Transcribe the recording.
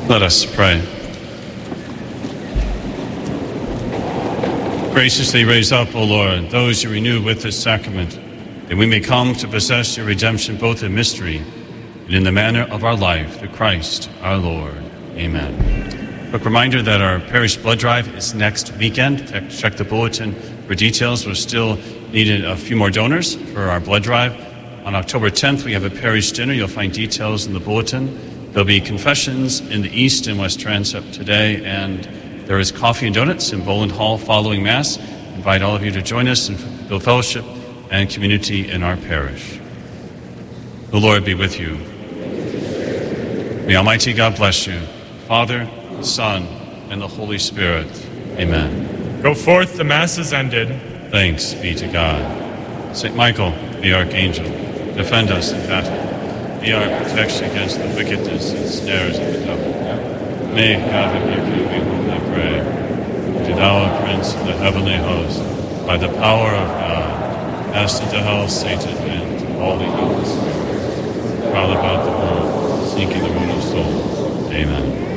Let us pray. Graciously raise up, O Lord, those you renew with this sacrament, that we may come to possess your redemption both in mystery and in the manner of our life, through Christ our Lord. Amen. Quick reminder that our parish blood drive is next weekend. Check the bulletin for details. We're still needing a few more donors for our blood drive. On October 10th, we have a parish dinner. You'll find details in the bulletin. There'll be confessions in the East and West Transept today, and there is coffee and donuts in Boland Hall following Mass. I invite all of you to join us and build fellowship and community in our parish. The Lord be with you. May Almighty God bless you, Father, the Son, and the Holy Spirit. Amen. Go forth, the Mass is ended. Thanks be to God. St. Michael, the Archangel, defend us in battle. Be our protection against the wickedness and snares of the devil. May God rebuke you, we humbly pray. Do thou, Prince of the heavenly host, by the power of God, cast into hell Satan and all the evil spirits, prowl about the world, seeking the ruin of souls. Amen.